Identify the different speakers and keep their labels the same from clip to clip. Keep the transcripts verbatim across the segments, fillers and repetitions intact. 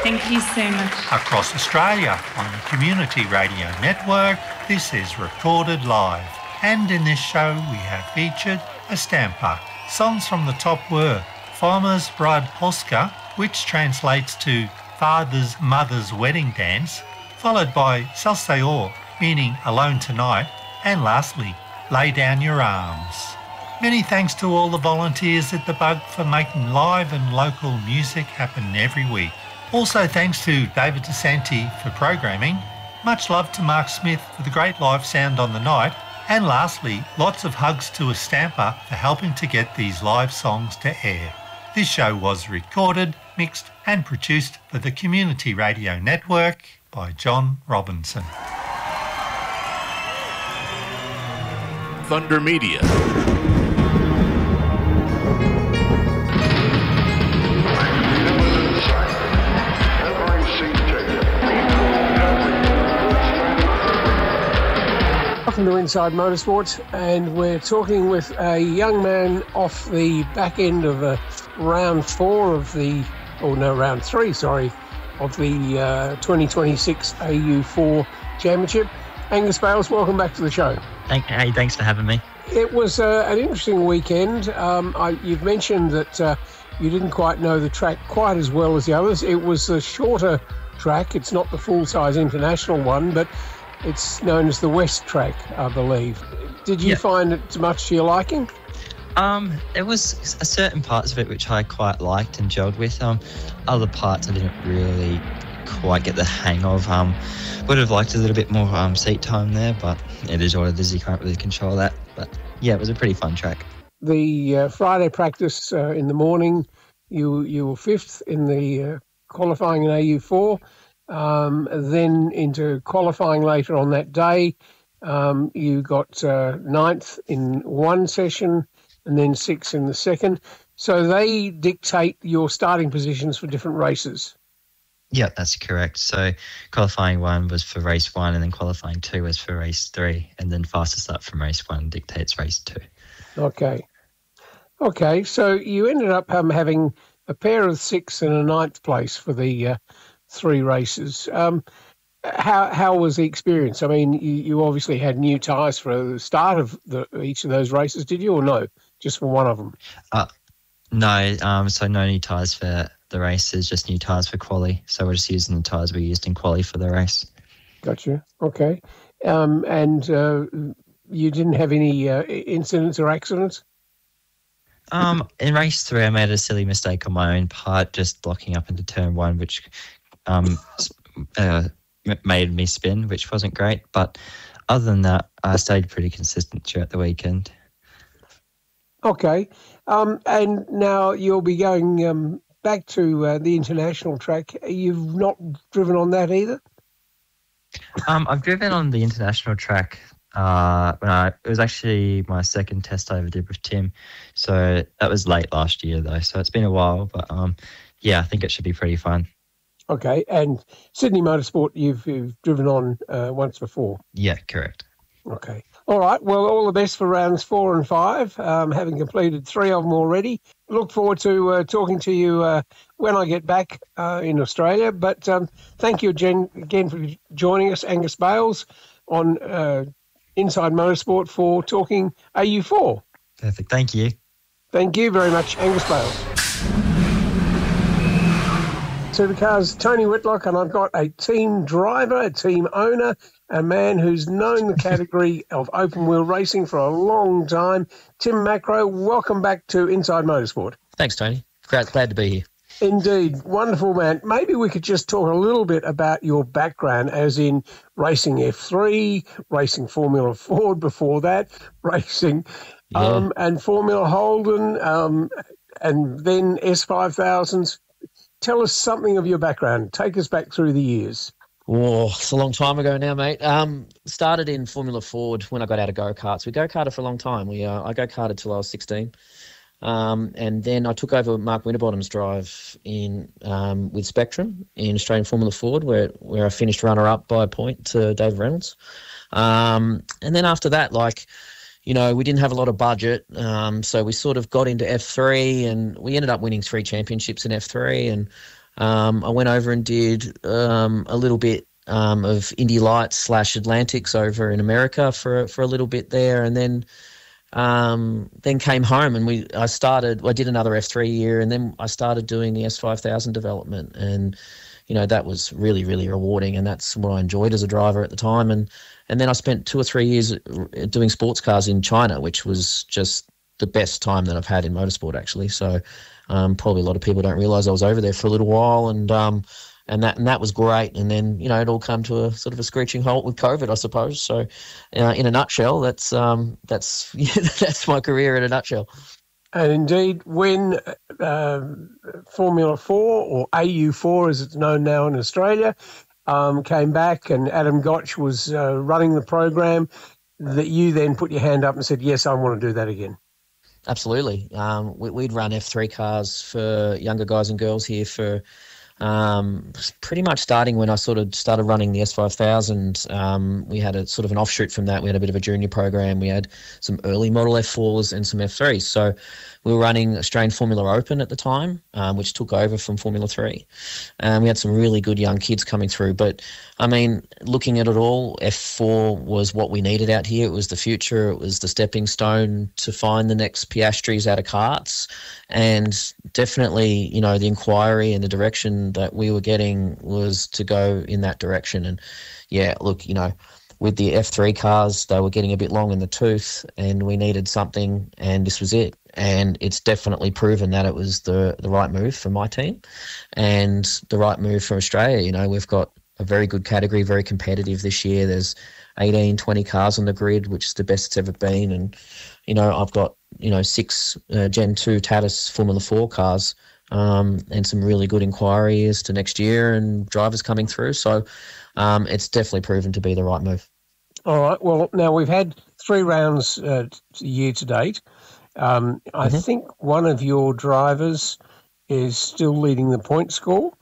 Speaker 1: Thank you so much.
Speaker 2: Across Australia on the Community Radio Network, this is Recorded Live. And in this show we have featured a stamper. Songs from the top were Farmer's Bride Polska, which translates to Father's Mother's Wedding Dance, followed by Salsayor, meaning Alone Tonight, and lastly, Lay Down Your Arms. Many thanks to all the volunteers at The Bug for making live and local music happen every week. Also thanks to David DeSanti for programming. Much love to Mark Smith for the great live sound on the night. And lastly, lots of hugs to a stamper for helping to get these live songs to air. This show was recorded, mixed and produced for the Community Radio Network by John Robinson.
Speaker 3: Thunder Media.
Speaker 4: Welcome to Inside Motorsport, and we're talking with a young man off the back end of a round four of the, oh no, round three, sorry, of the uh, twenty twenty-six A U four Championship. Angus Bales, welcome back to the show.
Speaker 5: Thank, hey, thanks for having me.
Speaker 4: It was uh, an interesting weekend. Um, I, you've mentioned that uh, you didn't quite know the track quite as well as the others. It was a shorter track. It's not the full-size international one, but it's known as the West Track, I believe. Did you yeah. find it much to your liking?
Speaker 5: Um, there was a certain parts of it which I quite liked and gelled with. Um, other parts I didn't really quite get the hang of. Um, would have liked a little bit more um, seat time there, but it is what it is. You can't really control that. But yeah, it was a pretty fun track. The
Speaker 4: uh, Friday practice uh, in the morning, you you were fifth in the uh, qualifying in A U four. Um, then into qualifying later on that day, um, you got uh, ninth in one session and then sixth in the second. So they dictate your starting positions for different races.
Speaker 5: Yeah, that's correct. So qualifying one was for race one, and then qualifying two was for race three, and then fastest up from race one dictates race two.
Speaker 4: Okay. Okay, so you ended up um, having a pair of sixth and a ninth place for the uh, three races. Um, how how was the experience? I mean, you, you obviously had new tyres for the start of the, each of those races, did you, or no? Just for one of them?
Speaker 5: Uh, no, um, so no new tyres for the races, just new tyres for quali. So we're just using the tyres we used in quali for the race.
Speaker 4: Gotcha. Okay. Um, and uh, you didn't have any uh, incidents or accidents?
Speaker 5: Um, in race three, I made a silly mistake on my own part, just blocking up into turn one, which um, uh, made me spin, which wasn't great. But other than that, I stayed pretty consistent throughout the weekend.
Speaker 4: Okay. Um, and now you'll be going um, back to uh, the international track. You've not driven on that either?
Speaker 5: Um, I've driven on the international track. Uh, when I, it was actually my second test I ever did with Tim. So that was late last year, though. So it's been a while. But, um, yeah, I think it should be pretty fun.
Speaker 4: Okay. And Sydney Motorsport, you've, you've driven on uh, once before?
Speaker 5: Yeah, correct.
Speaker 4: Okay. All right. Well, all the best for rounds four and five, um, having completed three of them already. Look forward to uh, talking to you uh, when I get back uh, in Australia. But um, thank you again, again for joining us, Angus Bales, on uh, Inside Motorsport for talking A U four.
Speaker 5: Perfect. Thank you.
Speaker 4: Thank you very much, Angus Bales. Supercars, Tony Whitlock, and I've got a team driver, a team owner, a man who's known the category of open wheel racing for a long time. Tim Macro, welcome back to Inside Motorsport.
Speaker 6: Thanks, Tony. Glad, glad to be here.
Speaker 4: Indeed. Wonderful, man. Maybe we could just talk a little bit about your background, as in racing F three, racing Formula Ford before that, racing yeah. um, and Formula Holden, um, and then S five thousands. Tell us something of your background. Take us back through the years.
Speaker 6: Oh, it's a long time ago now, mate. Um, started in Formula Ford when I got out of go-karts. We go-karted for a long time. We uh, I go-karted till I was sixteen. Um, and then I took over Mark Winterbottom's drive in um, with Spectrum in Australian Formula Ford, where where I finished runner-up by a point to Dave Reynolds. Um, and then after that, like, you know, we didn't have a lot of budget, um, so we sort of got into F three, and we ended up winning three championships in F three. And Um, I went over and did um, a little bit um, of Indy Lights slash Atlantics over in America for for a little bit there, and then um, then came home and we I started. I did another F three year, and then I started doing the S five thousand development, and you know that was really really rewarding, and that's what I enjoyed as a driver at the time. And and then I spent two or three years doing sports cars in China, which was just the best time that I've had in motorsport, actually. So um, probably a lot of people don't realise I was over there for a little while, and um, and that and that was great. And then you know it all come to a sort of a screeching halt with COVID, I suppose. So uh, in a nutshell, that's um, that's yeah, that's my career in a nutshell.
Speaker 4: And indeed, when uh, Formula Four, or A U four as it's known now in Australia, um, came back and Adam Gotch was uh, running the program, that you then put your hand up and said, yes, I want to do that again.
Speaker 6: Absolutely. Um, we, we'd run F three cars for younger guys and girls here for um, pretty much starting when I sort of started running the S five thousand. Um, we had a sort of an offshoot from that. We had a bit of a junior program. We had some early model F fours and some F threes. So we were running Australian Formula Open at the time, um, which took over from Formula three. Um, we had some really good young kids coming through. But, I mean, looking at it all, F four was what we needed out here. It was the future. It was the stepping stone to find the next Piastris out of karts. And definitely, you know, the inquiry and the direction that we were getting was to go in that direction. And, yeah, look, you know, with the F three cars, they were getting a bit long in the tooth and we needed something, and this was it. And it's definitely proven that it was the, the right move for my team and the right move for Australia. You know, we've got a very good category, very competitive this year. There's eighteen, twenty cars on the grid, which is the best it's ever been. And, you know, I've got, you know, six uh, Gen two Tatis Formula four cars um, and some really good inquiry as to next year and drivers coming through. So um, it's definitely proven to be the right move.
Speaker 4: All right. Well, now we've had three rounds uh, year to date. Um, I mm-hmm. think one of your drivers is still leading the point score.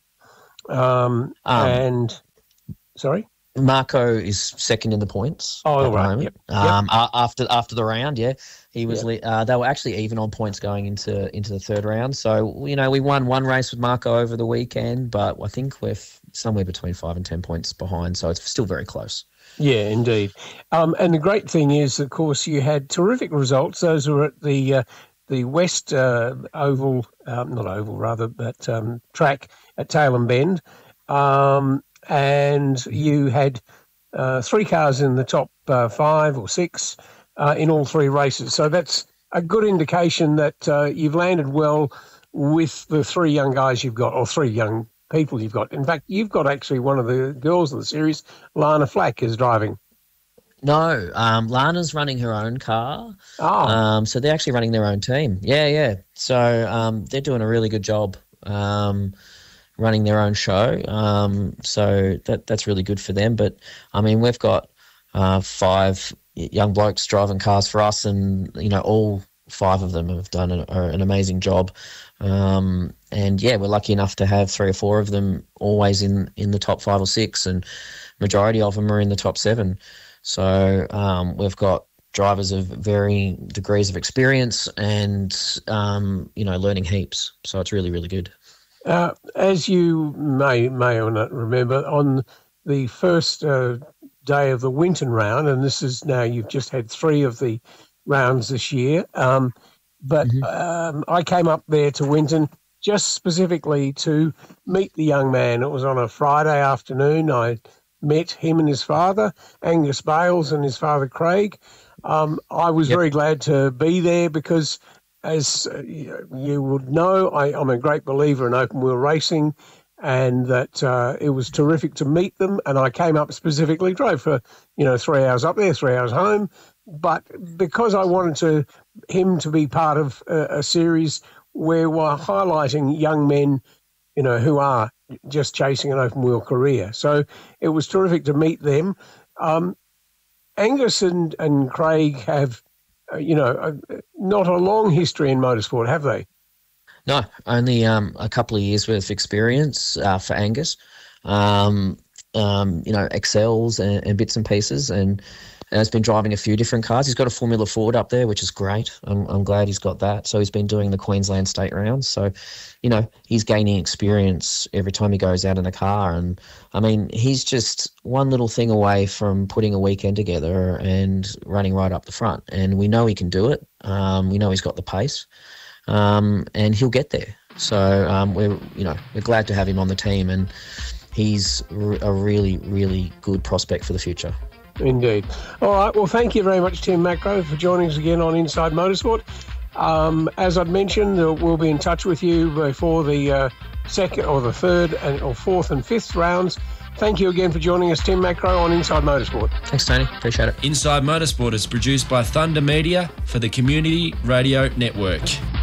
Speaker 4: Um, um, and, sorry?
Speaker 6: Marco is second in the points.
Speaker 4: Oh,
Speaker 6: at
Speaker 4: right.
Speaker 6: The moment.
Speaker 4: Yep.
Speaker 6: Um,
Speaker 4: yep.
Speaker 6: After after the round, yeah. He was.
Speaker 4: Yep.
Speaker 6: Uh, they were actually even on points going into into the third round. So, you know, we won one race with Marco over the weekend, but I think we're f- somewhere between five and ten points behind. So it's still very close.
Speaker 4: Yeah, indeed. Um, and the great thing is, of course, you had terrific results. Those were at the uh, the West uh, Oval, um, not Oval, rather, but um, track at Tailem Bend. Um, and you had uh, three cars in the top uh, five or six uh, in all three races. So that's a good indication that uh, you've landed well with the three young guys you've got, or three young people you've got. In fact, you've got actually one of the girls of the series, Lana Flack, is driving.
Speaker 6: No, um, Lana's running her own car.
Speaker 4: Oh.
Speaker 6: Um, so they're actually running their own team. Yeah, yeah. So um, they're doing a really good job um, running their own show. Um, so that that's really good for them. But, I mean, we've got uh, five young blokes driving cars for us, and, you know, all five of them have done an, an amazing job. Um, and, yeah, we're lucky enough to have three or four of them always in, in the top five or six, and majority of them are in the top seven. So um, we've got drivers of varying degrees of experience and, um, you know, learning heaps. So it's really, really good.
Speaker 4: Uh, as you may may or not remember, on the first uh, day of the Winton round, and this is now you've just had three of the rounds this year, um, but mm-hmm. um, I came up there to Winton just specifically to meet the young man. It was on a Friday afternoon. I met him and his father, Angus Bales, and his father, Craig. Um, I was yep. very glad to be there because, as uh, you would know, I, I'm a great believer in open-wheel racing, and that uh, it was terrific to meet them. And I came up specifically, drove for, you know, three hours up there, three hours home. But because I wanted to him to be part of a, a series where we're highlighting young men, you know, who are just chasing an open-wheel career. So it was terrific to meet them. Um, Angus and, and Craig have, uh, you know, uh, not a long history in motorsport, have they?
Speaker 6: No, only um, a couple of years' worth of experience uh, for Angus. Um, um, you know, excels and, and bits and pieces. And has been driving a few different cars. He's got a Formula Ford up there, which is great. I'm, I'm glad he's got that. So he's been doing the Queensland State rounds. So, you know, he's gaining experience every time he goes out in a car. And, I mean, he's just one little thing away from putting a weekend together and running right up the front. And we know he can do it. Um, we know he's got the pace. Um, and he'll get there. So um, we're, you know, we're glad to have him on the team, and he's a really, really good prospect for the future.
Speaker 4: Indeed. All right. Well, thank you very much, Tim Macro, for joining us again on Inside Motorsport. Um, as I'd mentioned, uh, we'll be in touch with you before the uh, second or the third and or fourth and fifth rounds. Thank you again for joining us, Tim Macro, on Inside Motorsport.
Speaker 6: Thanks, Tony. Appreciate it.
Speaker 1: Inside Motorsport is produced by Thunder Media for the Community Radio Network.